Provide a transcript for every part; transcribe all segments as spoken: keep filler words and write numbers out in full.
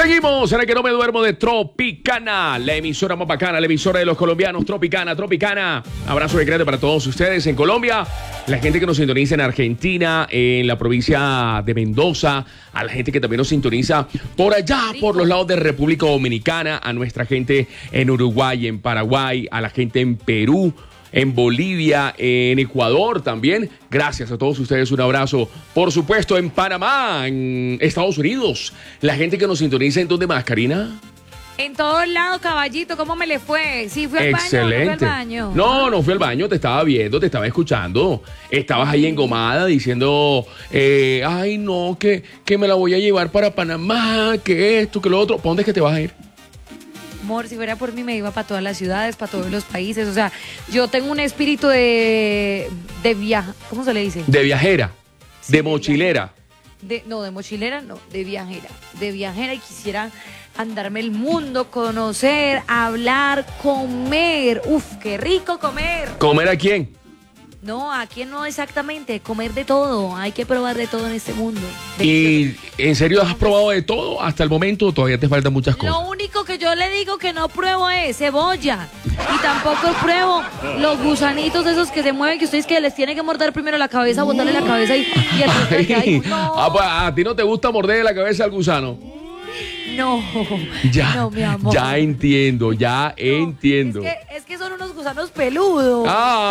Seguimos en el que no me duermo de Tropicana, la emisora más bacana, la emisora de los colombianos, Tropicana, Tropicana. Abrazo de grande para todos ustedes en Colombia, la gente que nos sintoniza en Argentina, en la provincia de Mendoza, a la gente que también nos sintoniza por allá, por los lados de República Dominicana, a nuestra gente en Uruguay, en Paraguay, a la gente en Perú, en Bolivia, en Ecuador también. Gracias a todos ustedes, un abrazo. Por supuesto, en Panamá, en Estados Unidos. La gente que nos sintoniza, ¿en dónde más, Karina? En todos lados, caballito, ¿cómo me le fue? ¿Sí fue al Excelente. baño o no fue al baño? No, no fui al baño, te estaba viendo, te estaba escuchando. Estabas ahí engomada diciendo, eh, ay no, que, que me la voy a llevar para Panamá, que esto, que lo otro. ¿Para dónde es que te vas a ir? Amor, si fuera por mí me iba para todas las ciudades, para todos los países. O sea, yo tengo un espíritu de, de viaja, ¿cómo se le dice? De viajera, Sí, de de mochilera. De, no, de mochilera no, de viajera. De viajera y quisiera andarme el mundo, conocer, hablar, comer. Uf, qué rico comer. ¿Comer a quién? No, aquí no exactamente, comer de todo. Hay que probar de todo en este mundo. De ¿Y en serio has probado de todo hasta el momento o todavía te faltan muchas cosas? Lo único que yo le digo que no pruebo es cebolla. Y tampoco pruebo los gusanitos esos que se mueven, que ustedes que les tienen que morder primero la cabeza, botarle la cabeza y, y el resto de que hay, no. Ah, pues, ¿a ti no te gusta morder la cabeza al gusano? No, Ya, no, mi amor. ya entiendo, ya No, entiendo. Es que, es que son unos gusanos peludos.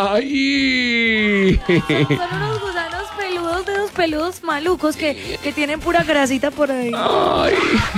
¡Ay! Son, son unos gusanos peludos, de esos peludos malucos que, que tienen pura grasita por ahí. ¡Ay!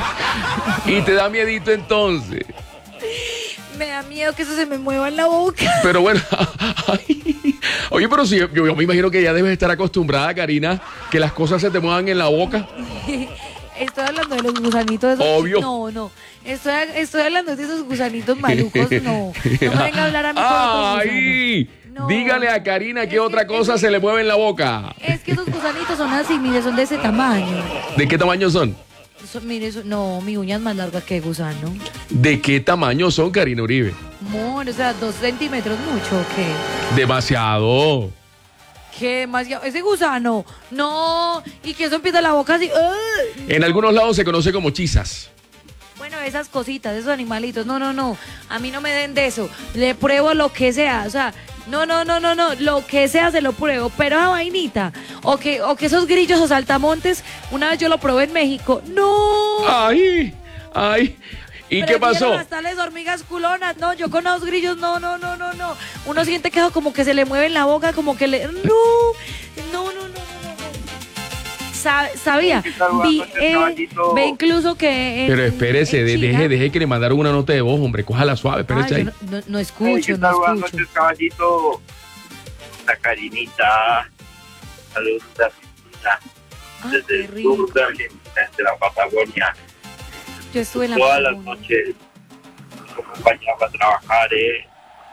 Y te da miedito entonces. Me da miedo que eso se me mueva en la boca. Pero bueno, ay. Oye, pero si yo, yo me imagino que ya debes estar acostumbrada, Karina, que las cosas se te muevan en la boca. Estoy hablando de los gusanitos esos. Obvio. No, no. Estoy, estoy hablando de esos gusanitos malucos. No. No me venga a hablar a mí con otros ¡Ay! No. Dígale a Karina qué Es otra que- cosa es- se le mueve en la boca. Es que esos gusanitos son así, mire, son de ese tamaño. ¿De qué tamaño son? Son- mire, eso- no, mi uña es más larga que gusano. ¿De qué tamaño son, Karina Uribe? Amor, o sea, dos centímetros mucho, ¿o qué? Demasiado. ¿Qué demasiado? Ese gusano, no. Y que eso empieza la boca así. ¡ay! En algunos lados se conoce como chisas. Bueno, esas cositas, esos animalitos. No, no, no. A mí no me den de eso. Le pruebo lo que sea. O sea, no, no, no, no, no. Lo que sea se lo pruebo. Pero esa vainita. O que, o que esos grillos o saltamontes. Una vez yo lo probé en México. ¡No! ¡Ay! ¡Ay! ¿Y qué pasó? Prefieron hasta las hormigas culonas. No, yo con los grillos, no, no, no, no, no. Uno siente que eso como que se le mueve en la boca, como que le. No, no, no, no, no, no. Sa- Sabía. Vi, eh, ve incluso que. en- Pero espérese, en de- China- deje, deje que le mandaron una nota de voz, hombre. Cójala suave, espérese Ay, ahí. yo no, no, no Hey, escucho, ¿qué no tal? Buenas escucho. noches, caballito. La Karinita. Saludos de Argentina. Ay, Desde qué el rico. sur de Argentina, desde la Patagonia. Yo estuve en la Todas las Patagonia. noches nos acompañaba a trabajar. Eh.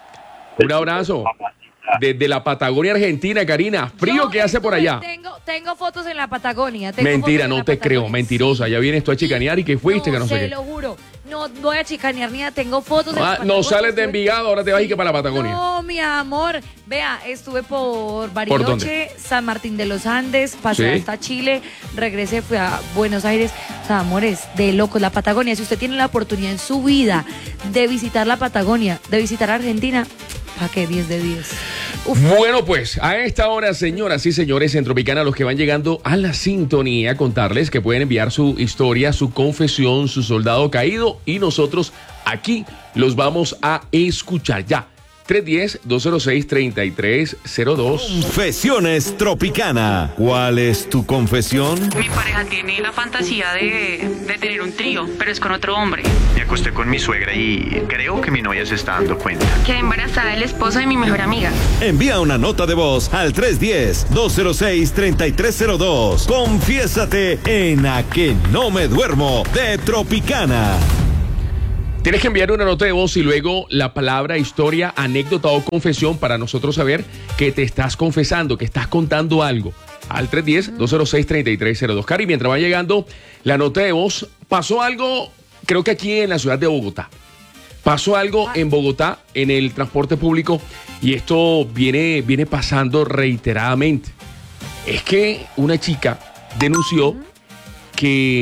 Un abrazo. Mamacita. Desde la Patagonia Argentina, Karina. ¿Frío Yo que hace por estuve- allá? Tengo, tengo fotos en la Patagonia. tengo Mentira, fotos en no la te creo. Patagonia. Mentirosa. Ya vienes tú a chicanear y que fuiste, no, que no sé se qué. lo juro. No voy a chicanear ni nada. Tengo fotos en la Ah, Patagonia. no sales de Estuve- Envigado, ahora te vas y que para la Patagonia. No, mi amor. Vea, estuve por ¿Por Bariloche, dónde? San Martín de los Andes, pasé Sí. hasta Chile, regresé, fui a Buenos Aires. O sea, amores, de locos. La Patagonia, si usted tiene la oportunidad en su vida de visitar la Patagonia, de visitar Argentina, ¿para qué? diez de diez. Bueno, pues a esta hora, señoras y señores en Tropicana, los que van llegando a la sintonía, contarles que pueden enviar su historia, su confesión, su soldado caído y nosotros aquí los vamos a escuchar ya. tres uno cero, dos cero seis, tres tres cero dos. Confesiones Tropicana. ¿Cuál es tu confesión? Mi pareja tiene la fantasía de, de tener un trío, pero es con otro hombre. Me acosté con mi suegra y creo que mi novia se está dando cuenta. Quedé embarazada del esposo de mi mejor amiga. Envía una nota de voz al tres uno cero, dos cero seis, tres tres cero dos. Confiésate en A Que No Me Duermo de Tropicana. Tienes que enviar una nota de voz y luego la palabra, historia, anécdota o confesión para nosotros saber que te estás confesando, que estás contando algo. Al tres uno cero, dos cero seis, tres tres cero dos. Cari, mientras va llegando la nota de voz, pasó algo, creo que aquí en la ciudad de Bogotá. Pasó algo en Bogotá, en el transporte público, y esto viene, viene pasando reiteradamente. Es que una chica denunció que,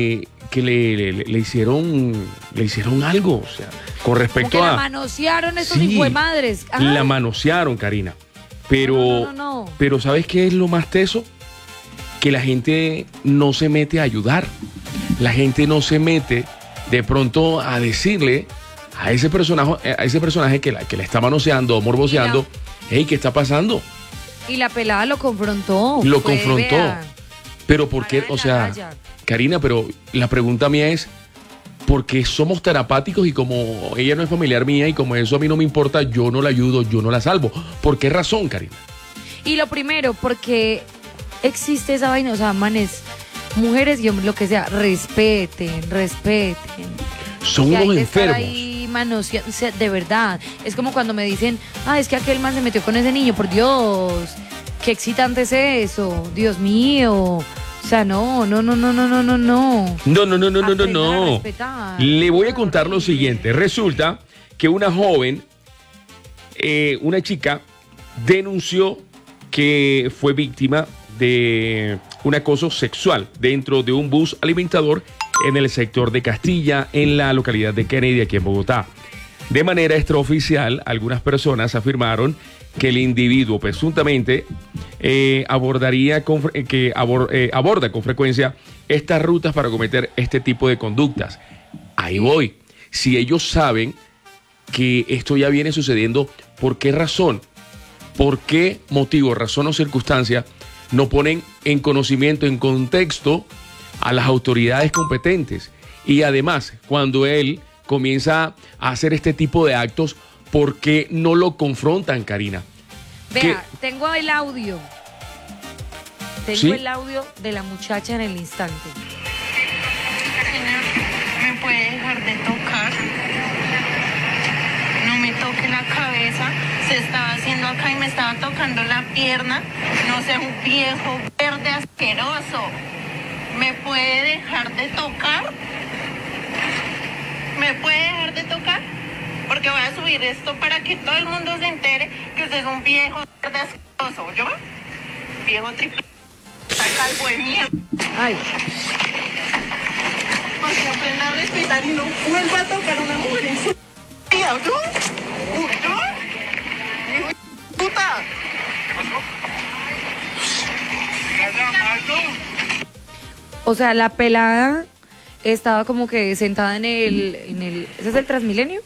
que le, le, le hicieron le hicieron algo, o sea, con respecto Como que a... la manosearon estos Sí, hijuemadres. Ay. La manosearon, Karina. Pero, No, no, no, no. pero ¿sabes qué es lo más teso? Que la gente no se mete a ayudar. La gente no se mete de pronto a decirle a ese personaje, a ese personaje que la, que la está manoseando o morboseando, hey, ¿qué está pasando? Y la pelada lo confrontó. Lo Fue, confrontó. vea. Pero ¿por qué? Para O la sea, raya. Karina, pero la pregunta mía es, ¿por qué somos terapáticos y como ella no es familiar mía y como eso a mí no me importa, yo no la ayudo, yo no la salvo? ¿Por qué razón, Karina? Y lo primero, porque existe esa vaina, o sea, manes, mujeres y hombres, lo que sea, respeten, respeten. Son Que hay unos que estar enfermos. ahí manoseando, o sea, de verdad. Es como cuando me dicen, ah, es que aquel man se metió con ese niño, por Dios, qué excitante es eso, Dios mío. O sea, no, no, no, no, no, no, no, no. No, no, no, no, no, no, Aprendan a no. respetar. Le voy a contar lo siguiente. Resulta que una joven, eh, una chica, denunció que fue víctima de un acoso sexual dentro de un bus alimentador en el sector de Castilla, en la localidad de Kennedy, aquí en Bogotá. De manera extraoficial, algunas personas afirmaron que el individuo presuntamente eh, abordaría con, fre- que abor- eh, aborda con frecuencia estas rutas para cometer este tipo de conductas. Ahí voy. Si ellos saben que esto ya viene sucediendo, ¿por qué razón? ¿Por qué motivo, razón o circunstancia no ponen en conocimiento, en contexto a las autoridades competentes? Y además, cuando él comienza a hacer este tipo de actos, ¿por qué no lo confrontan, Karina? Vea, tengo el audio. Tengo ¿Sí? el audio de la muchacha en el instante. Señor, ¿me puede dejar de tocar? No me toque la cabeza. Se estaba haciendo acá y me estaba tocando la pierna. No sea un viejo verde asqueroso. ¿Me puede dejar de tocar? ¿Me puede dejar de tocar? Porque voy a subir esto para que todo el mundo se entere que usted es un viejo verde asqueroso. ¿Yo? Viejo triple. Está calvo de mierda. Ay, Para que aprenda a respetar y no vuelva a tocar a una mujer en su vida, ¿yo? ¿Yo? ¡Hijo de puta! o sea, la pelada estaba como que sentada en el, en el, ¿ese es el Transmilenio?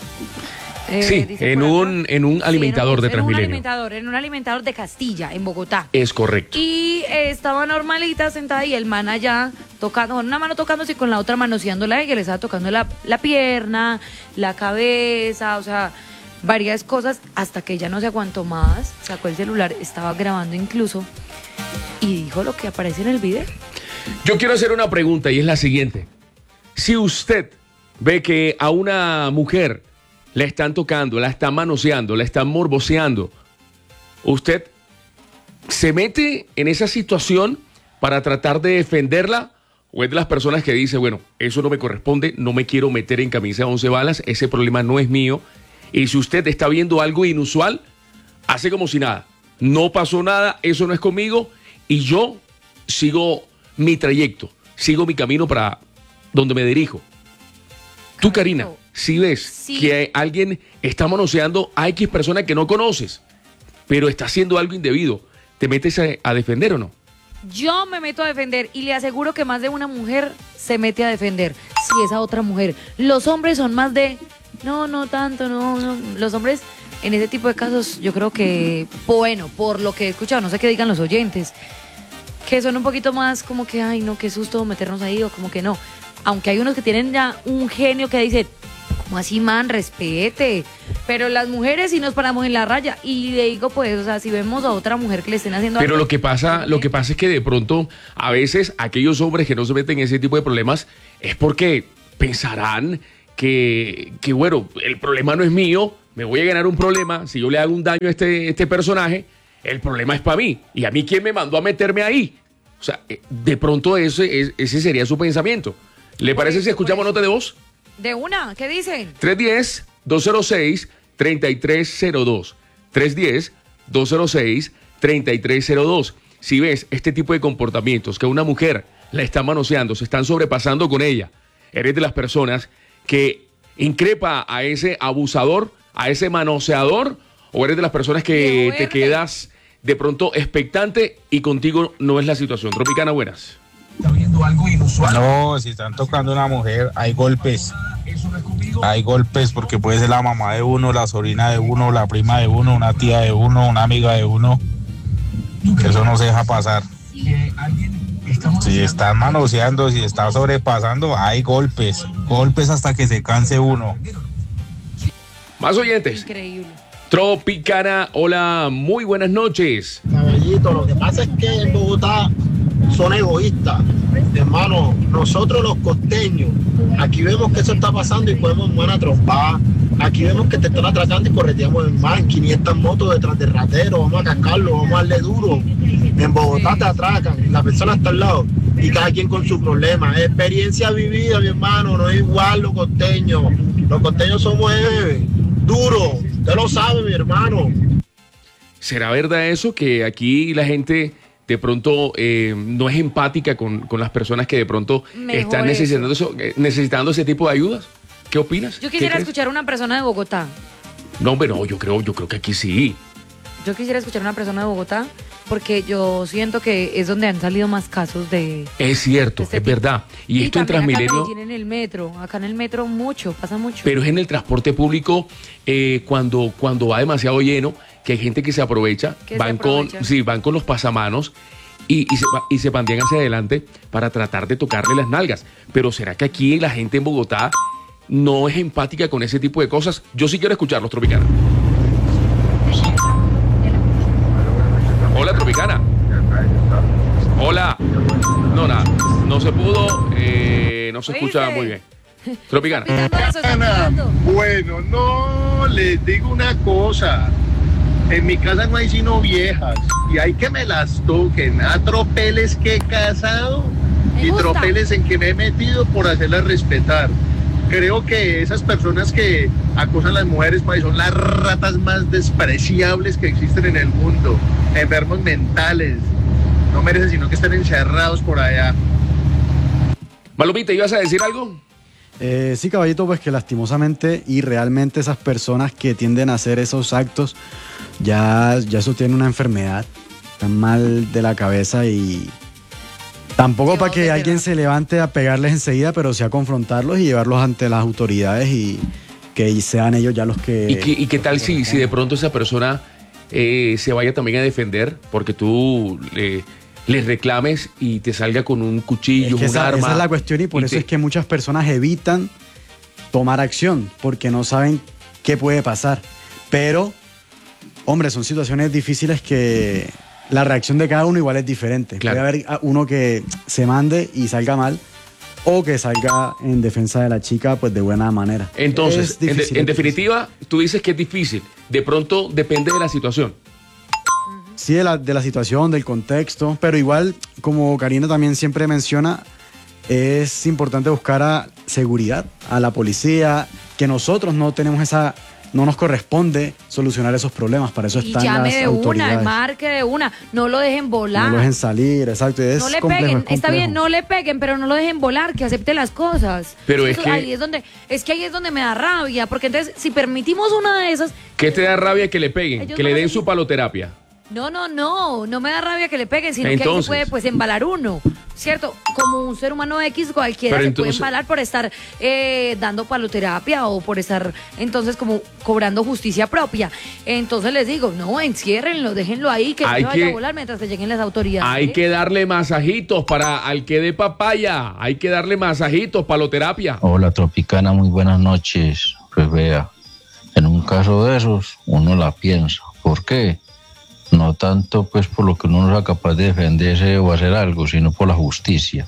Eh, Sí, dice en por acá. un, en un Sí, alimentador en un- de En un Transmilenio. alimentador, en un alimentador de Castilla, en Bogotá. Es correcto. Y eh, estaba normalita sentada y el man allá tocando, con una mano tocándose y con la otra manoseándola a ella, le estaba tocando la, la pierna, la cabeza, o sea, varias cosas, hasta que ella no se aguantó más, sacó el celular, estaba grabando incluso y dijo lo que aparece en el video. Yo quiero hacer una pregunta y es la siguiente. Si usted ve que a una mujer la están tocando, la están manoseando, la están morboseando, ¿usted se mete en esa situación para tratar de defenderla? ¿O es de las personas que dice, bueno, eso no me corresponde, no me quiero meter en camisa de once balas, ese problema no es mío? Y si usted está viendo algo inusual, hace como si nada. No pasó nada, eso no es conmigo y yo sigo mi trayecto, sigo mi camino para donde me dirijo. Tú, Karina, si ves Sí. que alguien está manoseando a X persona que no conoces, pero está haciendo algo indebido, ¿te metes a, a defender o no? Yo me meto a defender y le aseguro que más de una mujer se mete a defender si esa otra mujer. Los hombres son más de, no, no tanto, no, no. Los hombres en ese tipo de casos yo creo que, bueno, por lo que he escuchado, no sé qué digan los oyentes, que son un poquito más como que, ay, no, qué susto meternos ahí o como que no. Aunque hay unos que tienen ya un genio que dice, ¿cómo así, man? Respete. Pero las mujeres sí nos paramos en la raya. Y le digo, pues, o sea, si vemos a otra mujer que le estén haciendo Pero algo, lo que pasa, lo que pasa es que de pronto, a veces, aquellos hombres que no se meten en ese tipo de problemas es porque pensarán que, que bueno, el problema no es mío, me voy a ganar un problema, si yo le hago un daño a este, este personaje, el problema es para mí. ¿Y a mí quién me mandó a meterme ahí? O sea, eh, de pronto ese, ese sería su pensamiento. ¿Le Por parece eso, si escuchamos por eso. nota de voz? De una, ¿qué dicen? tres uno cero, dos cero seis, tres tres cero dos. tres uno cero, dos cero seis, tres tres cero dos. Si ves este tipo de comportamientos, que una mujer la están manoseando, se están sobrepasando con ella. Eres de las personas que increpa a ese abusador, a ese manoseador, o eres de las personas que te quedas de pronto expectante y contigo no es la situación. Tropicana, buenas. Está viendo algo inusual. No, si están tocando a una mujer, hay golpes. Hay golpes porque puede ser la mamá de uno, la sobrina de uno, la prima de uno, una tía de uno, una amiga de uno. Eso no se deja pasar. Si están manoseando, si están sobrepasando, hay golpes. Golpes hasta que se canse uno. Más oyentes. Increíble. Tropicana, hola, muy buenas noches. Caballito, lo que pasa es que en Bogotá son egoístas. Hermano, nosotros los costeños, aquí vemos que eso está pasando y podemos buena trompada. Aquí vemos que te están atracando y correteamos en más, quinientas motos detrás de ratero, vamos a cascarlo, vamos a darle duro. En Bogotá te atracan, la persona está al lado y cada quien con su problema. Es experiencia vivida, mi hermano, no es igual los costeños. Los costeños somos eh, duros, usted lo sabe, mi hermano. ¿Será verdad eso que aquí la gente de pronto eh, no es empática con, con las personas que de pronto Mejor están necesitando, eso. Eso, necesitando ese tipo de ayudas? ¿Qué opinas? Yo quisiera escuchar a una persona de Bogotá. No, hombre, no, yo creo, yo creo que aquí sí. Yo quisiera escuchar a una persona de Bogotá porque yo siento que es donde han salido más casos de... Es cierto, este es tipo. Verdad. Y, y esto en Transmilenio... Acá en el metro, acá en el metro mucho, pasa mucho. Pero es en el transporte público eh, cuando, cuando va demasiado lleno, que hay gente que se aprovecha, van con, sí, van con los pasamanos y, y, se, y se pandean hacia adelante para tratar de tocarle las nalgas. Pero ¿será que aquí la gente en Bogotá no es empática con ese tipo de cosas? Yo sí quiero escucharlos, Tropicana. Hola, Tropicana. Hola. No, nada, no se pudo, eh, no se escucha muy bien. Tropicana. Bueno, no, les digo una cosa. En mi casa no hay sino viejas y hay que me las toquen. A tropeles que he casado y tropeles en que me he metido por hacerlas respetar. Creo que esas personas que acosan a las mujeres pues, son las ratas más despreciables que existen en el mundo. Enfermos mentales. No merecen sino que estén encerrados por allá. Malupita, ¿ibas a decir algo? Eh, sí, caballito, pues que lastimosamente y realmente esas personas que tienden a hacer esos actos, ya, ya eso tiene una enfermedad, están mal de la cabeza y tampoco para que alguien se levante a pegarles enseguida, pero sí a confrontarlos y llevarlos ante las autoridades y que sean ellos ya los que... ¿Y qué, y qué tal si, si de pronto esa persona eh, se vaya también a defender porque tú le... les reclames y te salga con un cuchillo, es que un esa, arma? Esa es la cuestión y por y eso te... es que muchas personas evitan tomar acción porque no saben qué puede pasar. Pero, hombre, son situaciones difíciles que la reacción de cada uno igual es diferente. Claro. Puede haber uno que se mande y salga mal o que salga en defensa de la chica pues de buena manera. Entonces, en, de, en definitiva, tú dices que es difícil. De pronto depende de la situación. Sí, de la, de la situación, del contexto, pero igual, como Karina también siempre menciona, es importante buscar a seguridad, a la policía, que nosotros no tenemos esa, no nos corresponde solucionar esos problemas, para eso están y llame las de autoridades. una, marque de una, no lo dejen volar. No lo dejen salir, exacto, es no le complejo, peguen, es complejo. Está bien, no le peguen, pero no lo dejen volar, que acepte las cosas. Pero Eso, es que... Ahí es, donde, es que ahí es donde me da rabia, porque entonces, si permitimos una de esas... ¿Qué te da rabia que le peguen? Ellos Que no le den lo... su paloterapia. No, no, no, no me da rabia que le peguen, sino entonces, que ahí se puede pues embalar uno, ¿cierto? Como un ser humano X, cualquiera pero se entonces, puede embalar por estar eh, dando paloterapia o por estar, entonces, como cobrando justicia propia. Entonces les digo, no, enciérrenlo, déjenlo ahí, que no se vaya a volar mientras que lleguen las autoridades. Hay ¿eh? que darle masajitos para al que dé papaya, hay que darle masajitos, paloterapia. Hola, Tropicana, muy buenas noches. Pues vea, en un caso de esos, uno la piensa. ¿Por qué? No tanto pues por lo que uno no sea capaz de defenderse o hacer algo, sino por la justicia.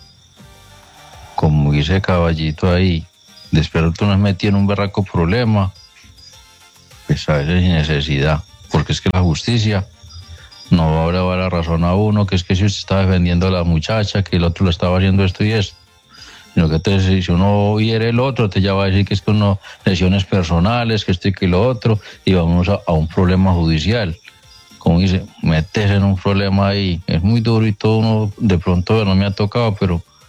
Como dice Caballito ahí, después tú nos metí en un berraco problema, pues a veces sin necesidad, porque es que la justicia no va a dar la razón a uno, que es que si usted está defendiendo a la muchacha, que el otro le estaba haciendo esto y esto, sino que entonces, si uno hiere el otro, te ya va a decir que es que uno lesiones personales, que esto y que lo otro, y vamos a, a un problema judicial. Como dice, meterse en un problema ahí es muy duro y todo uno de pronto no me ha tocado, pero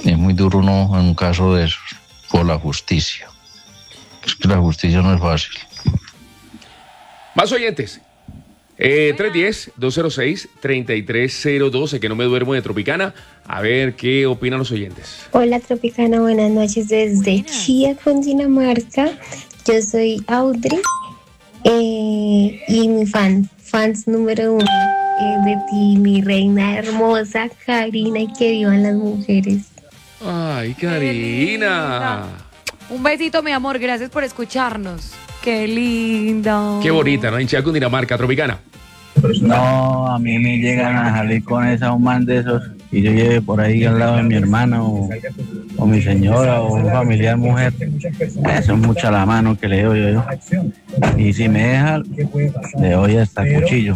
Es muy duro uno en un caso de esos, por la justicia. Es que la justicia no es fácil. Más oyentes. Eh, tres uno cero, dos cero seis, tres tres cero dos, que no me duermo de Tropicana. A ver qué opinan los oyentes. Hola Tropicana, buenas noches desde Chía, Cundinamarca. Yo soy Audrey eh, y mi fan, fans número uno eh, de ti, mi reina hermosa, Karina, y que vivan las mujeres. Ay, Karina. Un besito, mi amor, gracias por escucharnos. Qué lindo. Qué bonita, ¿no? En Chía, Cundinamarca, Tropicana. No, a mí me llegan a salir con esa un man de esos y yo lleve por ahí al lado de mi hermana o, o mi señora o un familiar mujer. Eso es mucha la mano que le doy yo. Y si me deja, le doy hasta el cuchillo.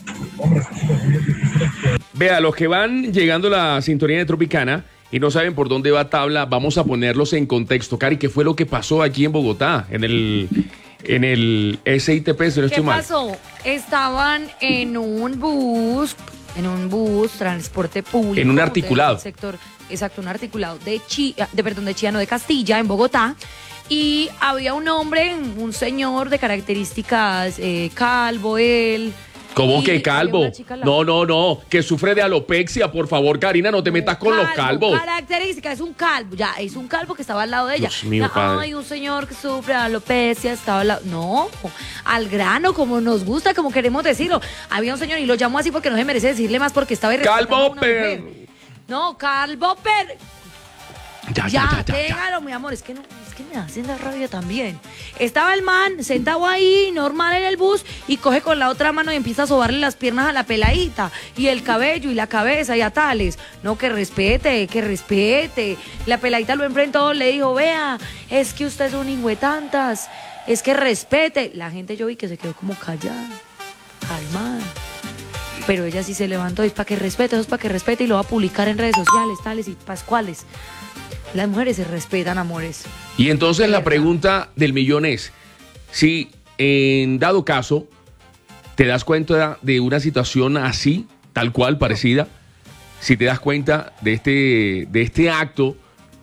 Vea, los que van llegando a la sintonía de Tropicana y no saben por dónde va tabla, vamos a ponerlos en contexto. Cari, ¿qué fue lo que pasó aquí en Bogotá? En el... En el S I T P, si no estoy mal. ¿Qué pasó? Estaban en un bus, en un bus, transporte público. En un articulado. Del sector, exacto, un articulado de Chía, de perdón, de Chía, no, de Castilla, en Bogotá. Y había un hombre, un señor de características eh, calvo, él. ¿Cómo que calvo? No, no, no, que sufre de alopecia, por favor, Karina, no te metas con calvo, los calvos. Característica, es un calvo, ya, es un calvo que estaba al lado de ella. Dios mío, ya, padre. ay, un señor que sufre de alopecia, estaba al lado. No, al grano, como nos gusta, como queremos decirlo. Había un señor y lo llamo así porque no se merece decirle más porque estaba irrespetando a una mujer. No, calvo, per... Ya, Ya, ya, ya, ya, déjalo, mi amor, es que no, es que me hacen la rabia también. Estaba el man sentado ahí, normal en el bus, y coge con la otra mano y empieza a sobarle las piernas a la peladita, y el cabello, y la cabeza, y a tales. No, que respete, que respete. La peladita lo enfrentó, le dijo, vea, es que usted es un hijo de tantas, es que respete. La gente yo vi que se quedó como callada, calmada. Pero ella sí se levantó, y es para que respete, eso es para que respete, y lo va a publicar en redes sociales, tales y pascuales. Las mujeres se respetan, amores. Y entonces la pregunta del millón es, si en dado caso te das cuenta de una situación así, tal cual, parecida, si te das cuenta de este, de este acto,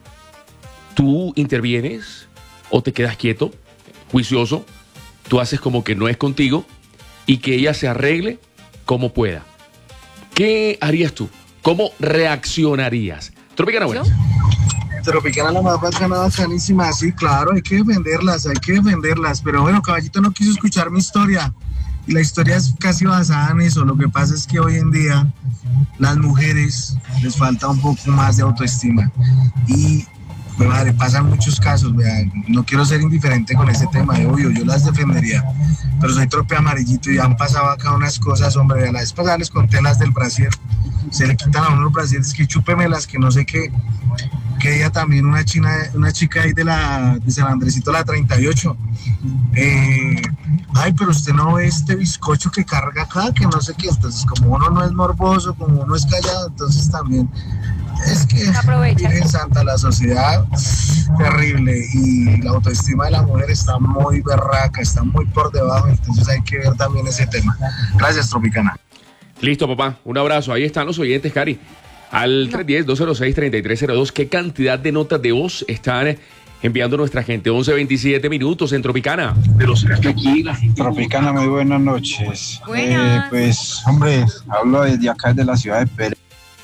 ¿tú intervienes o te quedas quieto, juicioso? Tú haces como que no es contigo y que ella se arregle como pueda. ¿Qué harías tú? ¿Cómo reaccionarías? Tropicana, buenas. Tropicana, la más bacana, bacanísima, sí, claro, hay que defenderlas, hay que defenderlas, pero bueno, Caballito no quiso escuchar mi historia, y la historia es casi basada en eso. Lo que pasa es que hoy en día las mujeres les falta un poco más de autoestima, y pues madre, pasan muchos casos, vea, no quiero ser indiferente con ese tema, de obvio, yo las defendería, pero soy trope amarillito y han pasado acá unas cosas, hombre, a la vez pasada les conté las del brasier, se le quitan a uno los brasieres, que chúpemelas, que no sé qué, que ella también, una china, una chica ahí de la de San Andresito, la treinta y ocho, eh, ay, pero usted no ve este bizcocho que carga acá, que no sé qué, entonces como uno no es morboso, como uno es callado, entonces también es que Virgen Santa, la sociedad terrible, y la autoestima de la mujer está muy berraca, está muy por debajo, entonces hay que ver también ese tema. Gracias, Tropicana. Listo, papá, un abrazo, ahí están los oyentes, Cari. Al tres uno cero, dos cero seis, tres tres cero dos, ¿qué cantidad de notas de voz están enviando nuestra gente? once veintisiete minutos en Tropicana. Pero será que aquí la gente... Tropicana, muy buenas noches. Buenas. Eh, pues, hombre, hablo desde acá, de la ciudad de Pérez.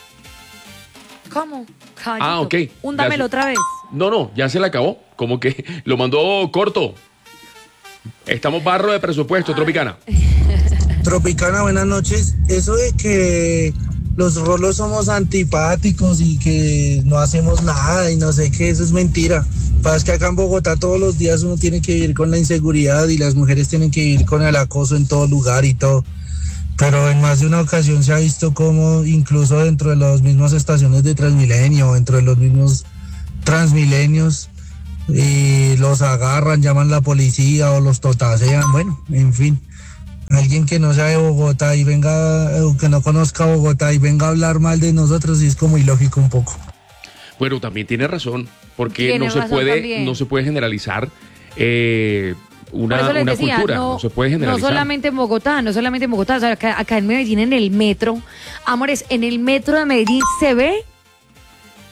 ¿Cómo? Caballito, Ah, ok. húndamelo otra vez. No, no, ya se le acabó. Como que lo mandó corto. Estamos barro de presupuesto, Tropicana. Tropicana, buenas noches. Eso de que los rolos somos antipáticos y que no hacemos nada y no sé qué, eso es mentira. Pasa que acá en Bogotá todos los días uno tiene que vivir con la inseguridad y las mujeres tienen que vivir con el acoso en todo lugar y todo. Pero en más de una ocasión se ha visto como incluso dentro de las mismas estaciones de Transmilenio, dentro de los mismos Transmilenios, y los agarran, llaman a la policía o los totasean, bueno, en fin. Alguien que no sea de Bogotá y venga, o que no conozca Bogotá y venga a hablar mal de nosotros, y es como ilógico un poco. Bueno, también tiene razón, porque Tiene no se razón puede, también. no se puede generalizar eh, Por una, eso les una decía, cultura, no, no se puede no generalizar. solamente en Bogotá, no solamente en Bogotá, o sea, acá, acá en Medellín, en el metro, amores, en el metro de Medellín se ve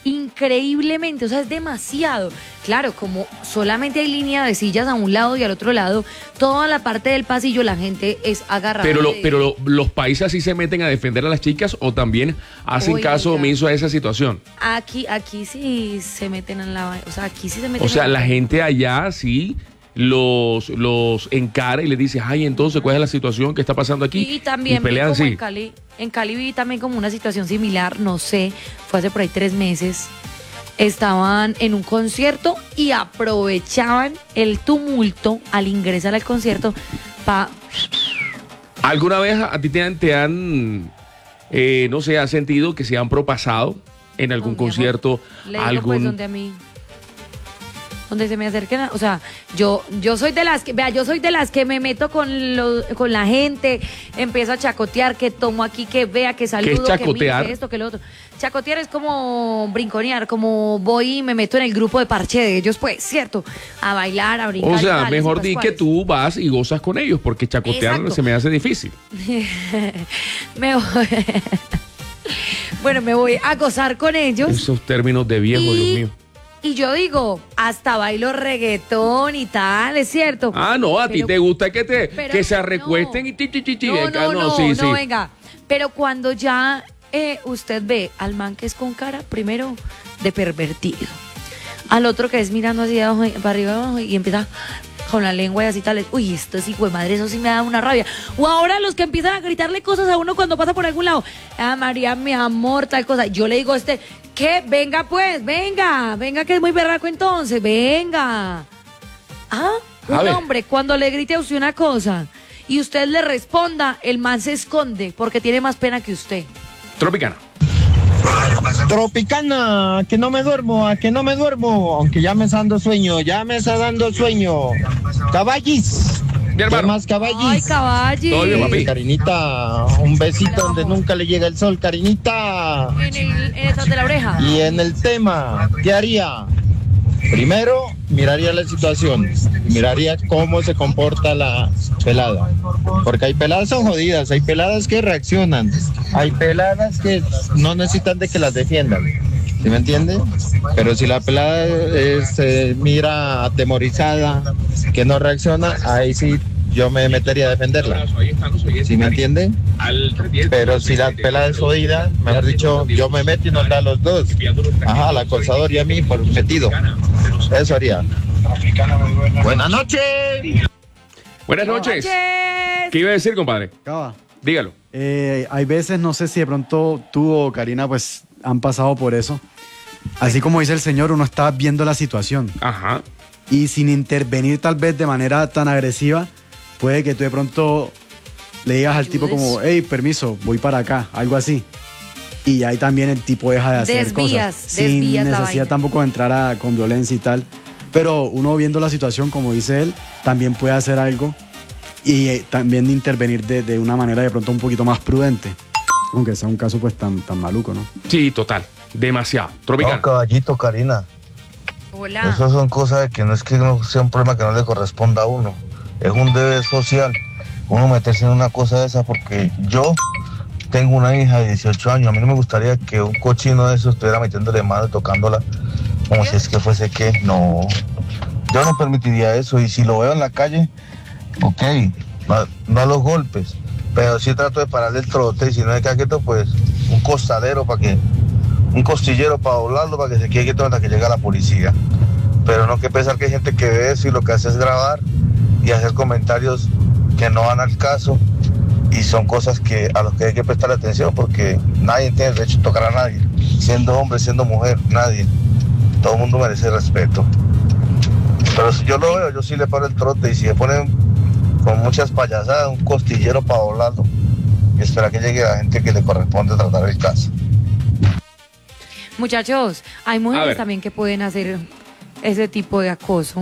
increíblemente, o sea, es demasiado. Claro, como solamente hay línea de sillas a un lado y al otro lado, toda la parte del pasillo la gente es agarrada. Pero, lo, de- pero lo- los países sí se meten a defender a las chicas o también hacen Oiga. caso omiso a esa situación. Aquí, aquí sí se meten en la... O sea, aquí sí se meten O sea, en la gente allá sí los, los encara y les dice, ay, entonces, ¿cuál es la situación que está pasando aquí? Y también y vi pelean como así. en Cali, en Cali vi también como una situación similar, no sé, fue hace por ahí tres meses. Estaban en un concierto y aprovechaban el tumulto al ingresar al concierto para... ¿Alguna vez a ti te han, te han eh, no sé, has sentido que se han propasado en algún No, mi amor. concierto? Le digo algún... pues donde a mí... Donde se me acerquen, a- o sea, yo yo soy de las que, vea, yo soy de las que me meto con lo- con la gente, empiezo a chacotear, que tomo aquí, que vea, que saludo, que chacotear? mire, que esto, que lo otro. Chacotear es como brinconear, como voy y me meto en el grupo de parche de ellos, pues, ¿cierto? A bailar, a brincar. O y sea, tales y mejor di que pascuales. tú vas y gozas con ellos, porque chacotear Exacto. se me hace difícil. me voy. Bueno, me voy a gozar con ellos. Esos términos de viejo, Y- Dios mío. Y yo digo, hasta bailo reggaetón y tal, es cierto. Ah, no, a ti Pero- te gusta que te pero que se no. recuesten y ti, ti, ti, ti, No, venga, no, no, sí, no, sí. venga. Pero cuando ya eh, usted ve al man que es con cara, primero, de pervertido. Al otro que es mirando así de abajo, para arriba abajo y empieza con la lengua y así tal. Uy, esto es hijo de madre, eso sí me da una rabia. O ahora los que empiezan a gritarle cosas a uno cuando pasa por algún lado. Ah, María, mi amor, tal cosa. Yo le digo a este, ¿qué? Venga pues, venga, venga que es muy berraco entonces, venga. Ah, A un ver. hombre cuando le grite a usted una cosa y usted le responda, el man se esconde porque tiene más pena que usted. Tropicana. Tropicana, que no me duermo, a que no me duermo, aunque ya me está dando sueño, ya me está dando sueño. Caballis. ¿Qué más caballis? Ay, caballis. Todo bien, papi. Carinita, un besito donde nunca le llega el sol, Carinita. En el, en detrás de la oreja. Y en el tema, ¿qué haría? Primero, miraría la situación, miraría cómo se comporta la pelada. Porque hay peladas son jodidas, hay peladas que reaccionan, hay peladas que no necesitan de que las defiendan. ¿Sí me entiende? Pero si la pelada es, eh, mira atemorizada, que no reacciona, ahí sí yo me metería a defenderla. ¿Sí me entiende? Pero si la pelada es jodida, mejor dicho, yo me meto y nos da a los dos. Ajá, al acosador y a mí por metido. Eso haría. Buenas noches. Buenas noches. ¿Qué iba a decir, compadre? Cava. Dígalo. Eh, hay veces, no sé si de pronto tú o Karina pues han pasado por eso. Así como dice el señor, uno está viendo la situación. Ajá. Y sin intervenir tal vez de manera tan agresiva, puede que tú de pronto le digas al tipo como, hey, permiso, voy para acá, algo así. Y ahí también el tipo deja de hacer Desvías, cosas. Sin desvías la necesidad vaina. tampoco de entrar a- con violencia y tal. Pero uno viendo la situación, como dice él, también puede hacer algo y eh, también intervenir de, de una manera de pronto un poquito más prudente. Aunque sea un caso pues tan, tan maluco, ¿no? Sí, total. Demasiado. Tropicana. No, caballito, Karina. Hola. Esas son cosas de que no es que no sea un problema que no le corresponda a uno. Es un deber social. Uno meterse en una cosa de esa porque yo tengo una hija de dieciocho años. A mí no me gustaría que un cochino de esos estuviera metiéndole mano y tocándola como si es que fuese que. No. Yo no permitiría eso. Y si lo veo en la calle, ok, no, no a los golpes. Pero sí trato de pararle el trote y si no me queda quieto, pues un costadero para que. Un costillero para doblarlo para que se quede quieto hasta que llegue la policía. Pero no que pensar que hay gente que ve eso y lo que hace es grabar y hacer comentarios que no van al caso y son cosas que a los que hay que prestar atención porque nadie tiene derecho a tocar a nadie, siendo hombre, siendo mujer, nadie. Todo el mundo merece respeto. Pero si yo lo veo, yo sí le paro el trote y si le ponen con muchas payasadas, un costillero para doblarlo y espera que llegue la gente que le corresponde tratar el caso. Muchachos, hay A mujeres ver. también que pueden hacer ese tipo de acoso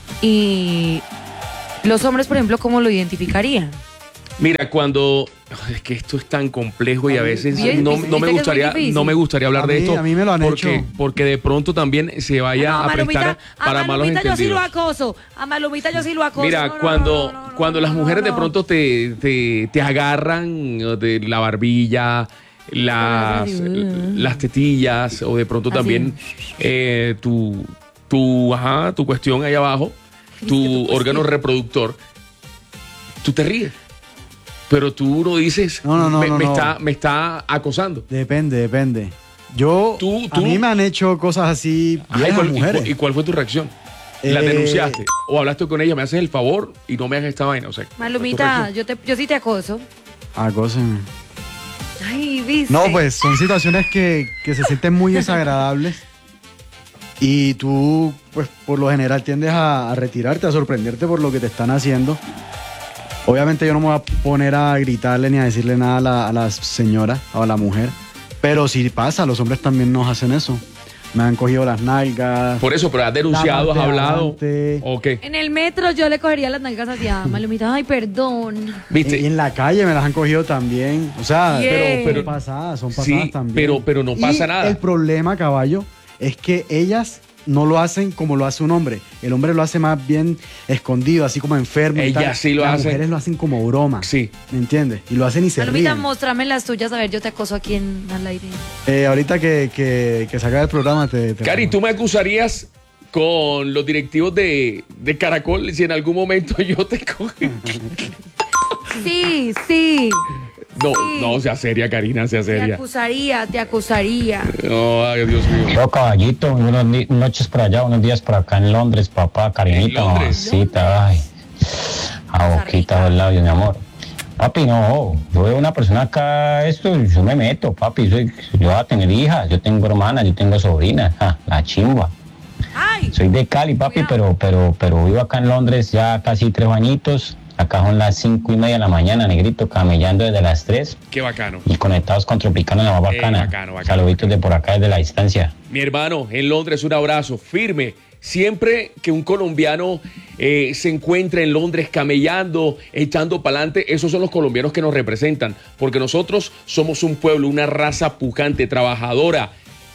y los hombres, por ejemplo, ¿cómo lo identificarían? Mira, cuando es que esto es tan complejo y a veces Bien, no, ¿viste no me que es muy gustaría difícil? no me gustaría hablar A de mí- esto a mí me lo han porque hecho. porque de pronto también se vaya No, a prestar a para malos Malumita yo sí lo entendidos. acoso. A Malumita yo sí lo acoso. Mira, No, no, cuando, no, no, cuando no, las no, mujeres no. de pronto te, te, te agarran de la barbilla, las, las tetillas o de pronto Así. también eh, tu, tu, ajá, tu cuestión ahí abajo, tu órgano reproductor, tú te ríes. Pero tú no dices, No, no, no, me, no, me no. Está, me está acosando. Depende, depende. Yo, Tú- a tú- mí me han hecho cosas así Ajá, ¿y, viejas cuál, y mujeres. cu- y cuál fue tu reacción? ¿La Eh, denunciaste? ¿O hablaste con ella, me haces el favor y no me hagas esta vaina? O sea, Malumita, yo, te, yo sí te acoso. Acósenme. Ay, viste. No, pues son situaciones que, que se sienten muy desagradables y tú, pues por lo general tiendes a, a retirarte, a sorprenderte por lo que te están haciendo. Obviamente yo no me voy a poner a gritarle ni a decirle nada a la, a la señora o a la mujer, pero si pasa, los hombres también nos hacen eso. Me han cogido las nalgas. Por eso, pero has denunciado, has la parte de hablado. adelante. ¿O qué? En el metro yo le cogería las nalgas hacia Malumita. Ay, perdón. ¿Viste? Y en la calle me las han cogido también. O sea, Yeah. pero, Pero- son pasadas, son pasadas Sí, también. pero, pero no pasa Y nada. El problema, caballo, es que ellas no lo hacen como lo hace un hombre. El hombre lo hace más bien escondido, así como enfermo. y Ellas tal. sí lo Las hacen. mujeres lo hacen como broma. Sí. ¿Me entiendes? Y lo hacen y se Malumita, ríen. mostrame las tuyas. A ver, yo te acoso aquí en al aire. Eh, ahorita que, que, que se acabe el programa te... te Cari, ¿tú me acusarías con los directivos de, de Caracol si en algún momento yo te cogí? Sí, sí. No, Sí. no, sea seria, Karina, sea Te seria. acusaría, te acusaría. No, ay, Dios mío. Yo, caballito, unas di- noches por allá, unos días por acá en Londres, papá, cariñito, ¿En Londres? mamacita, ay, a boquita de los labios, mi amor. Papi, no, yo veo una persona acá, esto, yo me meto, papi, soy, yo voy a tener hijas, yo tengo hermanas, yo tengo sobrinas, ja, la chimba. Ay, Soy de Cali, papi, Cuidado. pero, pero, pero vivo acá en Londres ya casi tres añitos. Acá son las cinco y media de la mañana, negrito, camellando desde las tres Qué bacano. y conectados con Tropicana, la más Eh, bacana. bacano, bacano. Saluditos de por acá desde la distancia. Mi hermano, en Londres, un abrazo firme. Siempre que un colombiano eh, se encuentra en Londres camellando, echando para adelante, esos son los colombianos que nos representan, porque nosotros somos un pueblo, una raza pujante, trabajadora.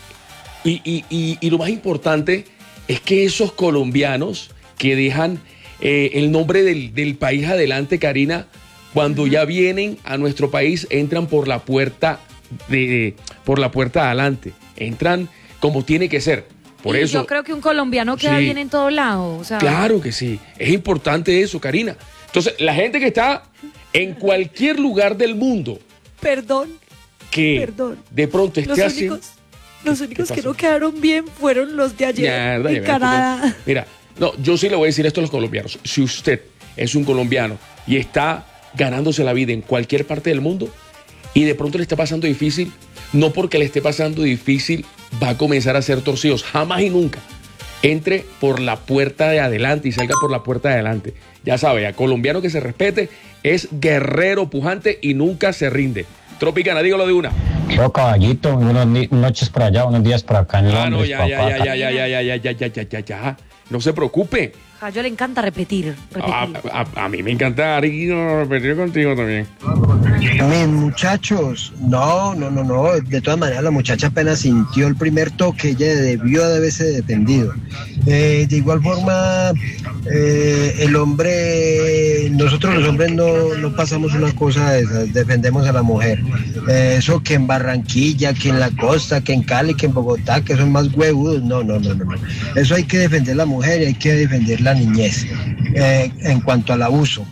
Y, y- y- y lo más importante es que esos colombianos que dejan eh, el nombre del, del país adelante, Karina, cuando ya vienen a nuestro país, entran por la puerta de, de- por la puerta de adelante, entran como tiene que ser. Por y eso, yo creo que un colombiano queda Sí. bien en todo lado. O sea, claro que sí, es importante eso, Karina. Entonces, la gente que está en cualquier lugar del mundo Perdón, que Perdón. de pronto los esté haciendo... únicos, los únicos que pasó? no quedaron bien fueron los de ayer Mierda, ya en ves, Canadá. tú- Mira, no, yo sí le voy a decir esto a los colombianos. Si usted es un colombiano y está ganándose la vida en cualquier parte del mundo y de pronto le está pasando difícil, no porque le esté pasando difícil va a comenzar a ser torcidos. Jamás y nunca. Entre por la puerta de adelante y salga por la puerta de adelante. Ya sabe, a colombiano que se respete es guerrero pujante y nunca se rinde. Tropicana, dígalo de una. Yo, caballito, unas di- noches por allá, unos días por acá en Ah, no, Londres, ya, papá. ya, ya, ya, ya, ya, ya, ya, ya, ya, ya, ya. No se preocupe. A yo le encanta repetir. repetir. A, a- a mí me encantaría repetir contigo también. Mis muchachos, no, no, no, no. De todas maneras, la muchacha apenas sintió el primer toque, ella debió de haberse defendido. Eh, de igual forma, eh, el hombre, nosotros los hombres no, no pasamos una cosa de esas, defendemos a la mujer. Eh, eso que en Barranquilla, que en la costa, que en Cali, que en Bogotá, que son más huevudos, no, no, no, no, no. Eso hay que defender la mujer y hay que defender la niñez eh, en cuanto al abuso.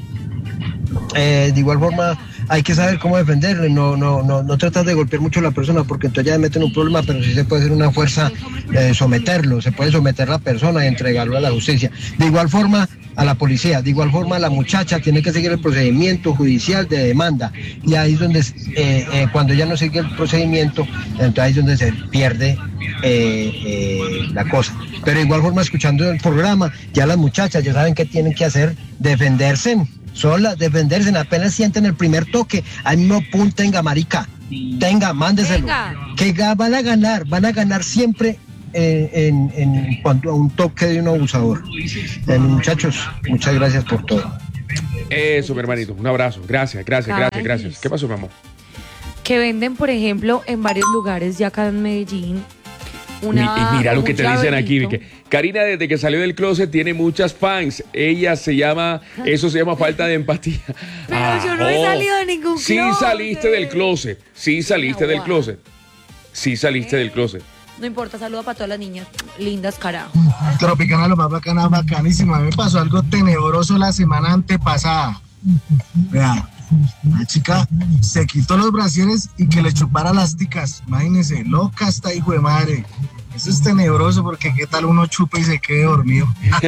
Eh, de igual forma hay que saber cómo defenderle, no, no, no, no tratar de golpear mucho a la persona porque entonces ya meten un problema, pero sí se puede hacer una fuerza, eh, someterlo, se puede someter a la persona y entregarlo a la justicia. De igual forma a la policía, de igual forma la muchacha tiene que seguir el procedimiento judicial de demanda y ahí es donde, eh, eh, cuando ya no sigue el procedimiento, entonces ahí es donde se pierde eh, eh, la cosa. Pero de igual forma escuchando el programa, ya las muchachas ya saben qué tienen que hacer, defenderse. Sola, defenderse, apenas sienten el primer toque, ahí mismo pum, tenga marica, tenga, mándeselo, Venga. que ga- van a ganar, van a ganar siempre eh, en, en cuanto a un toque de un abusador. Eh, muchachos, muchas gracias por todo. Eso, mi hermanito. Un abrazo. Gracias, gracias, gracias, Ay. gracias. ¿Qué pasó, mi amor? Que venden, por ejemplo, en varios lugares ya acá en Medellín, una, Mi- y mira lo que un te dicen aquí, llaverito. que Karina desde que salió del closet tiene muchas fans. Ella se llama, eso se llama falta de empatía. Pero yo no he salido de ningún Sí closet. saliste del closet, sí saliste del closet, sí saliste del closet. No importa, saluda para todas las niñas lindas, carajo. Tropicana, lo más bacana, bacanísima. A mí me pasó algo tenebroso la semana antepasada. Vea, la chica se quitó los brasieres y que le chupara las ticas. Imagínense, loca esta hijo de madre. Eso es tenebroso porque qué tal uno chupa y se quede dormido.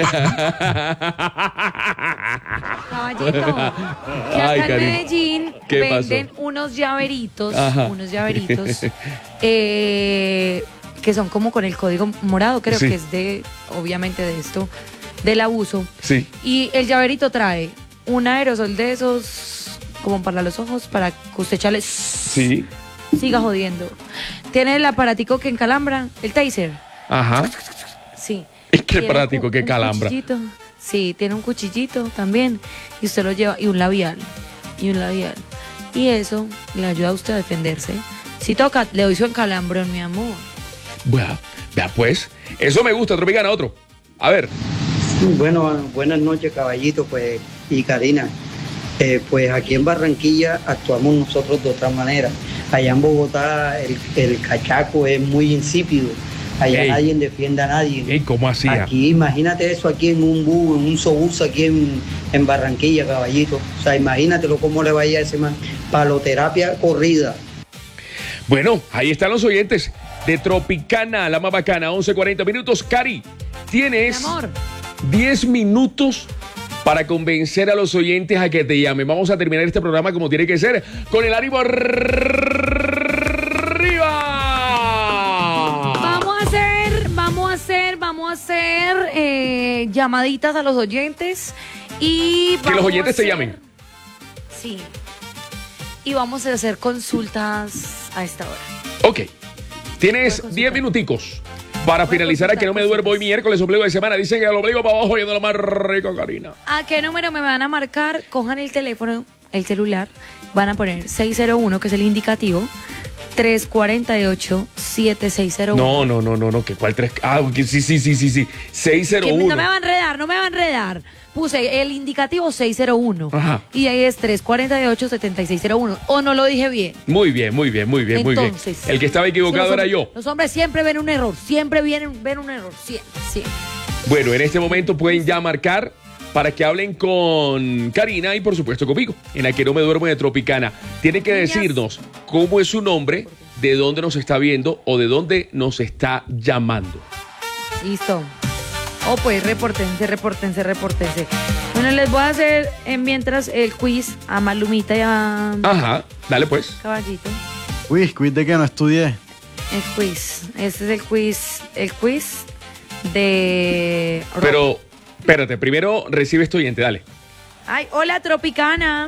Caballito, que acá Ay, en Karina. Medellín ¿Qué venden pasó? unos llaveritos, Ajá. unos llaveritos, eh, que son como con el código morado, creo Sí. que es de, obviamente de esto, del abuso. Sí. Y el llaverito trae un aerosol de esos, como para los ojos, para que usted chale, Sí. siga jodiendo. Tiene el aparatico que encalambra, el taser. Ajá. Sí. Es que Tiene práctico, un- que un calambra. cuchillito. Sí, tiene un cuchillito también. Y usted lo lleva, y un labial. Y un labial. Y eso le ayuda a usted a defenderse. Si toca, le doy su encalambrón, mi amor. Bueno, vea pues, eso me gusta, Tropicana, otro. A ver. Bueno, buenas noches, caballito, pues, y Karina. Eh, pues aquí en Barranquilla actuamos nosotros de otra manera. Allá en Bogotá el, el cachaco es muy insípido. Allá Ey. nadie defiende a nadie. Ey, ¿cómo hacía? Aquí, imagínate eso aquí en un bus, en un sobús aquí en, en Barranquilla, caballito. O sea, imagínatelo cómo le vaya a ese man. Paloterapia corrida. Bueno, ahí están los oyentes de Tropicana, la más bacana, once cuarenta minutos. Cari, tienes diez minutos para convencer a los oyentes a que te llamen. Vamos a terminar este programa como tiene que ser, con el ánimo arriba. Vamos a hacer, vamos a hacer, vamos a hacer eh, llamaditas a los oyentes y Que los vamos oyentes a te hacer- llamen. Sí. Y vamos a hacer consultas a esta hora. Ok, tienes diez minuticos para finalizar a que no me duermo hoy miércoles, ombligo de semana. Dicen que el ombligo para abajo yendo lo más rico, Karina. ¿A qué número me van a marcar? Cojan el teléfono, el celular, van a poner seis cero uno, que es el indicativo, tres cuatro ocho, siete seis cero uno. No, no, no, no, no, que cuál tres. Ah, que sí, sí, sí, sí, sí. seis cero Que no me uno. va a enredar, no me va a enredar. Puse el indicativo seis cero uno. Ajá. Y ahí es tres cuatro ocho, siete seis cero uno. ¿O no lo dije bien? Muy bien, muy bien, muy bien, muy bien. Entonces, El que estaba equivocado los era hombres- yo. Los hombres siempre ven un error, siempre vienen, ven un error, siempre, siempre. Bueno, en este momento pueden ya marcar para que hablen con Karina y por supuesto conmigo, en la que no me duermo de Tropicana. Tienen que decirnos cómo es su nombre, de dónde nos está viendo o de dónde nos está llamando. Listo. Oh, pues repórtense, repórtense, repórtense. Bueno, les voy a hacer eh, mientras el quiz a Malumita y a Ajá, dale pues. Caballito. Quiz, quiz de que no estudié. El quiz. Este es el quiz, el quiz de... Pero, espérate, primero recibe este oyente, dale. Ay, hola, Tropicana.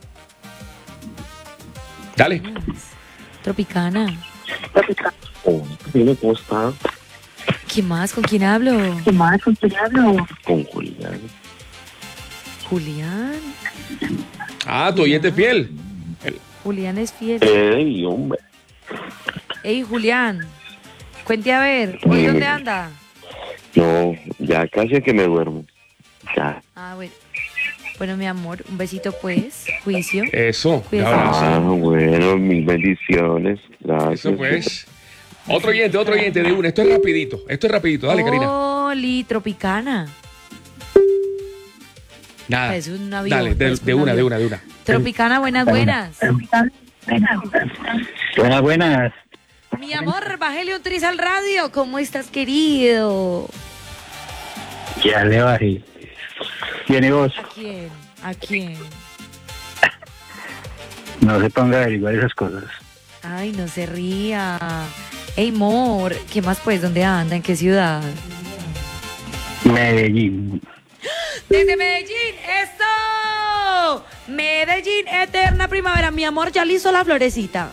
Dale. Tropicana. Dime, ¿cómo está? ¿Quién más? ¿Con quién hablo? ¿Quién más? ¿Con quién hablo? Con Julián. Julián. Ah, tu oyente fiel. Julián es fiel. Ey, hombre. Ey, Julián. Cuente a ver, ¿hoy dónde anda? No, ya casi que me duermo. Ya. Ah, bueno. Bueno, mi amor, un besito pues. Juicio. Eso, un Cuídate. abrazo. Ah, bueno, mil bendiciones. Gracias. Eso pues. Otro oyente, otro oyente de una. Esto es rapidito, esto es rapidito. Dale, Karina. Oli, Tropicana. Nada. Es un avión. Dale, de, es un de una, avión. de una, de una. Tropicana, buenas, buenas. Buenas, buenas. Mi amor, bájale un tris al radio. ¿Cómo estás, querido? Ya le bajé. ¿Tiene vos? ¿A quién? ¿A quién? No se ponga a averiguar esas cosas. Ay, no se ría. Ey, amor, ¿qué más pues? ¿Dónde anda? ¿En qué ciudad? Medellín. Desde Medellín, ¡eso! Medellín, eterna primavera. Mi amor, ¿ya listo la florecita?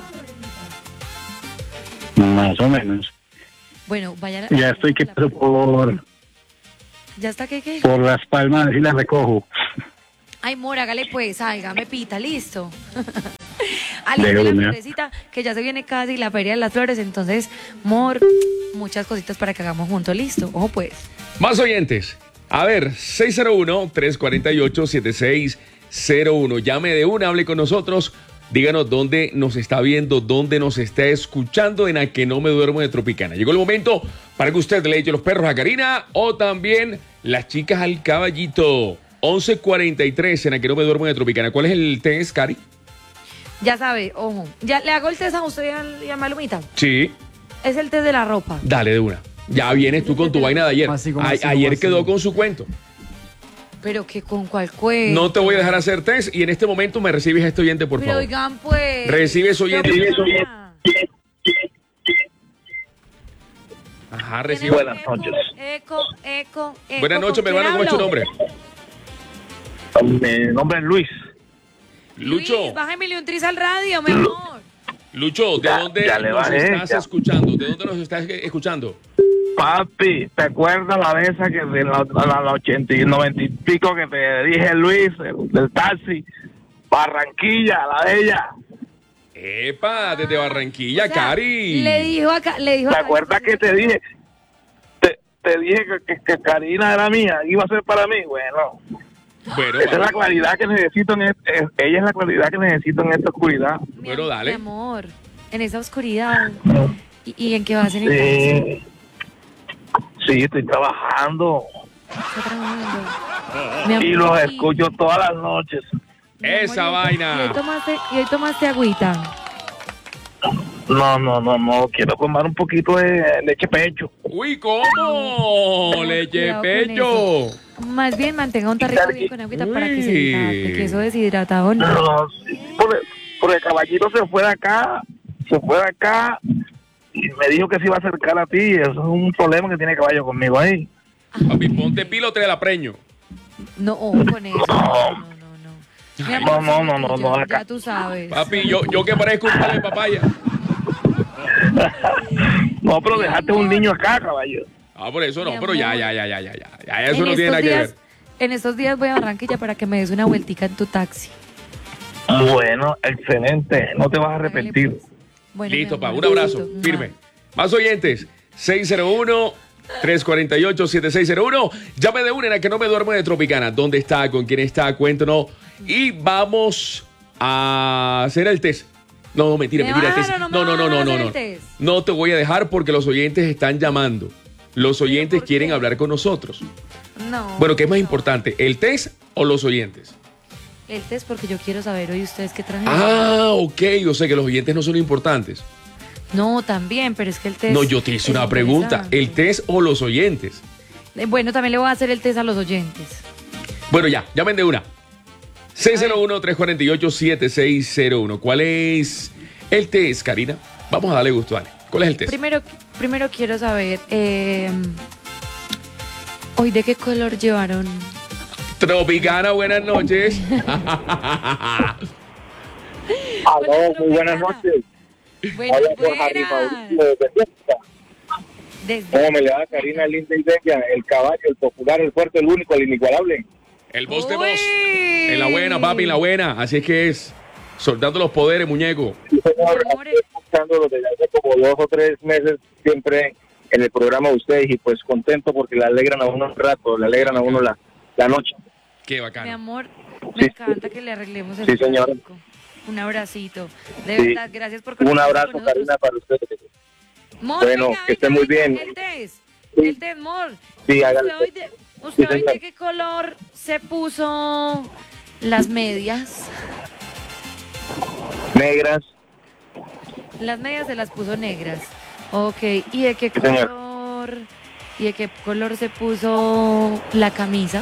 Más o menos. Bueno, vaya. Ya estoy que paso por, ¿Ya está qué, qué? por Las Palmas y las recojo. Ay, amor, hágale pues, salga, me pita, listo. Alguien de la una. florecita, que ya se viene casi la Feria de las Flores, entonces, amor, muchas cositas para que hagamos juntos, listo. Ojo pues. Más oyentes. A ver, seis cero uno, tres cuatro ocho, siete seis cero uno. Llame de una, hable con nosotros. Díganos dónde nos está viendo, dónde nos está escuchando en A Que No Me Duermo de Tropicana. Llegó el momento para que usted le eche los perros a Karina o también las chicas al caballito. once cuarenta y tres en A Que No Me Duermo de Tropicana. ¿Cuál es el test, Cari? Ya sabe, ojo. ¿Ya le hago el test a usted y a, y a Malumita? Sí. Es el test de la ropa. Dale de una. Ya vienes tú con tu vaina de ayer. Así como A- así, como ayer así. quedó con su cuento. Pero que con cuál cuento. No te voy a dejar hacer test y en este momento me recibes a este oyente, por Pero favor. oigan, pues. Recibes oyente. Tropicana. Ajá, recibe. Buenas noches. Eco, eco, eco. Buenas noches, mi ¿con quién hermano. ¿Cómo es tu hablo? nombre? Mi nombre es Luis. Lucho. Luis, bájame un tris al radio, mi amor. Lucho, ¿de Ya- dónde ya le nos bajé, estás ya. escuchando? ¿De dónde nos estás escuchando? Papi, ¿te acuerdas la vez esa que de la, la, la ochenta y noventa y pico que te dije, Luis, el- del taxi? Barranquilla, la de ella. Epa, desde Barranquilla, O sea, Cari. Le dijo acá, le dijo ¿Te acá. acuerdas que te dije? Te, te dije que, que, que Karina era mía, iba a ser para mí. Bueno, Bueno, esa es la vale. claridad que necesito en es- es- ella es la claridad que necesito en esta oscuridad. Mi Bueno, am- dale. Mi amor, en esa oscuridad. ¿Y, y en qué vas en el taxi? Sí, sí, estoy trabajando Está trabajando. Mi amor, y los y- escucho todas las noches. mi amor, Esa y hoy- vaina. Y hoy tomaste, y hoy tomaste agüita. No, no, no, no, quiero tomar un poquito de leche pecho. Uy, ¿cómo? Leche Cuidado con pecho. Más bien mantenga un tarrito bien con agüita para que se Uy. hidrate, que eso deshidratado no. No, sí, porque, porque el caballito se fue de acá, se fue de acá y me dijo que se iba a acercar a ti. Eso es un problema que tiene el caballo conmigo ahí. Papi, ponte pilote de la preño. No, ojo con eso. No, no, no, no. Mi amor, No, no, no, no, ya, no, ya acá. tú sabes. Papi, yo, yo que parezco un palo de papaya. No, pero dejaste un niño acá, caballo. Ah, por eso no, Mi pero ya, amor. ya, ya, ya, ya, ya. Ya eso En no tiene estos nada que días- ver. En estos días voy a Barranquilla para que me des una vueltica en tu taxi. Bueno, excelente, no te vas a arrepentir. Pues. Bueno, mi Listo, pa, amor, un abrazo, besito. firme. Más oyentes, seis cero uno, tres cuatro ocho, siete seis cero uno. Llame de una en la que no me duermo de Tropicana. ¿Dónde está? ¿Con quién está? Cuéntanos. Y vamos a hacer el test. No, no, mentira, ¿Me mentira. vas a el test. dejar o no No, me no, no, vas a no, no, hacer no. el test? No te voy a dejar porque los oyentes están llamando. Los oyentes por quieren qué? hablar con nosotros. No. Bueno, ¿qué es más no. importante? ¿El test o los oyentes? El test porque yo quiero saber hoy ustedes qué traen. Ah, ok. Yo sé que los oyentes no son importantes. No, también, pero es que el test. No, yo te hice es una pregunta. interesante. ¿El test o los oyentes? Eh, Bueno, también le voy a hacer el test a los oyentes. Bueno, ya, llamen de una. seis cero uno, tres cuatro ocho, siete seis cero uno. ¿Cuál es el test, Karina? Vamos a darle gusto, dale. ¿Cuál es el test? Primero, primero quiero saber, eh, hoy de qué color llevaron. Tropicana, buenas noches. Aló, muy buenas noches. Buenas, Hola, por Harry Mauricio desde Fiesta. Desde- ¿Cómo me le va Karina linda y bella? El caballo, el popular, el fuerte, el único, el inigualable. El voz de voz. En la buena, papi, en la buena. Así es que es. Soltando los poderes, muñeco. Sí, señor, estoy escuchándolo desde hace como dos o tres meses, siempre en el programa de ustedes, y pues contento porque le alegran a uno un rato, le alegran a uno la, la noche. Qué Mi bacano. amor, me encanta que le arreglemos el Sí, señora. tráfico. Un abracito. De Sí. verdad, gracias por Un conectarse abrazo, con nosotros. Karina, para ustedes. Mor, Bueno, venga, que esté venga, muy venga, bien. El test, el test, Mor. Sí, hágale. ¿Usted hoy de, usted Sí, hoy señor. de qué color se puso las medias? Negras, Las medias se las puso negras. Ok, ¿y de qué Sí, señor. color? ¿Y de qué color se puso la camisa?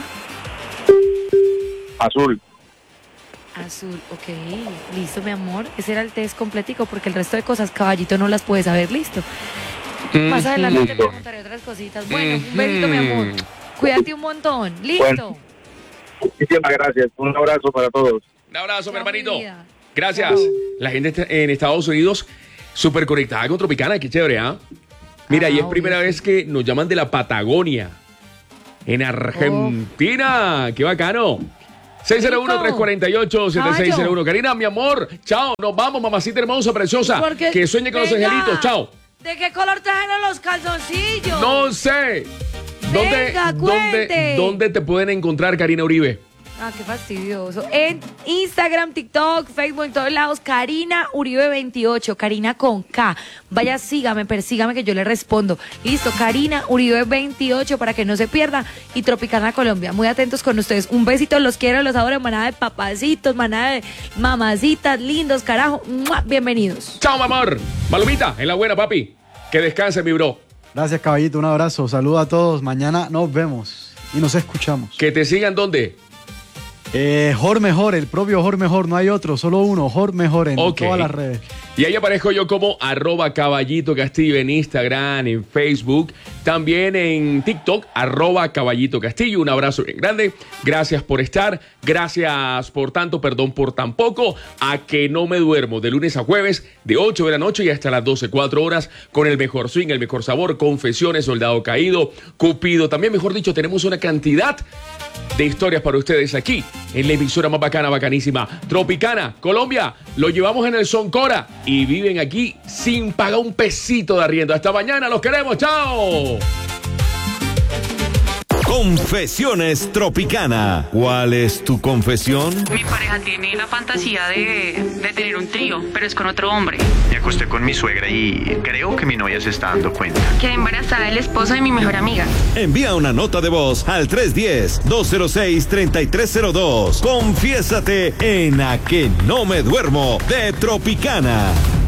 azul. Azul, ok, listo, mi amor. Ese era el test completico porque el resto de cosas, caballito, no las puedes saber, listo. Más adelante te Listo. preguntaré otras cositas. Bueno, un besito, mi amor. Cuídate un montón, listo. Bueno. Muchísimas gracias. Un abrazo para todos. Un abrazo, mi Chao, mi hermanito. vida. Gracias. Chao. La gente está en Estados Unidos súper conectada con Tropicana. Qué chévere, ¿ah? Mira, Ah, y es obvio, primera sí. vez que nos llaman de la Patagonia. En Argentina. Qué bacano. seis cero uno, tres cuatro ocho, siete seis cero uno. Karina, mi amor, chao, nos vamos, mamacita hermosa, preciosa. Porque- Que sueñe con los Venga. angelitos, chao. ¿De qué color trajeron los calzoncillos? No sé. ¿Dónde, Venga, dónde, cuente. ¿Dónde te pueden encontrar, Karina Uribe? Ah, qué fastidioso. En Instagram, TikTok, Facebook, en todos lados, Karina Uribe veintiocho, Karina con K. Vaya, sígame, persígame que yo le respondo. Listo, Karina Uribe veintiocho para que no se pierda. Y Tropicana Colombia, muy atentos con ustedes. Un besito, los quiero, los adoro, manada de papacitos, manada de mamacitas, lindos, carajo. ¡Mua! Bienvenidos. Chao, mi amor. Malumita, en la buena, papi. Que descanse, mi bro. Gracias, caballito. Un abrazo. Saludos a todos. Mañana nos vemos y nos escuchamos. Que te sigan, ¿dónde? Eh, Jor Mejor, el propio Jor Mejor, no hay otro, solo uno, Jor Mejor en Ok. todas las redes. Y ahí aparezco yo como arroba Caballito Castillo en Instagram, en Facebook, también en TikTok, arroba Caballito Castillo. Un abrazo bien grande. Gracias por estar. Gracias por tanto, perdón por tan poco. A que no me duermo de lunes a jueves, de ocho de la noche y hasta las doce, cuatro horas, con el mejor swing, el mejor sabor, Confesiones, Soldado Caído, Cupido. También, mejor dicho, tenemos una cantidad de historias para ustedes aquí en la emisora más bacana, bacanísima, Tropicana, Colombia. Lo llevamos en el Soncora y viven aquí sin pagar un pesito de arriendo. Hasta mañana, los queremos, chao. Confesiones Tropicana. ¿Cuál es tu confesión? Mi pareja tiene la fantasía de, de tener un trío, pero es con otro hombre. Me acosté con mi suegra y creo que mi novia se está dando cuenta. Quedé embarazada del esposo de mi mejor amiga. Envía una nota de voz al tres uno cero, dos cero seis, tres tres cero dos. Confiésate en A que no me duermo de Tropicana.